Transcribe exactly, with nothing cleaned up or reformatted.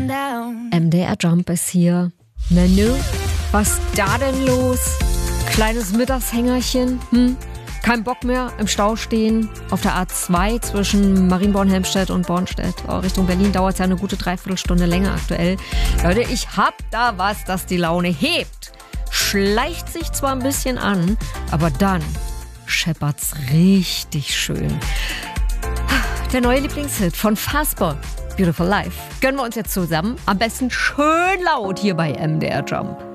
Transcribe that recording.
M D R Jump ist hier. Nanu, was da denn los? Kleines Mittagshängerchen, hm? Kein Bock mehr im Stau stehen. Auf der A zwei zwischen Marienborn-Helmstedt und Bornstedt. Oh, Richtung Berlin dauert es ja eine gute Dreiviertelstunde länger aktuell. Leute, ich hab da was, das die Laune hebt. Schleicht sich zwar ein bisschen an, aber dann scheppert's richtig schön. Der neue Lieblingshit von Fasper, Beautiful Life, gönnen wir uns jetzt zusammen. Am besten schön laut hier bei M D R Jump.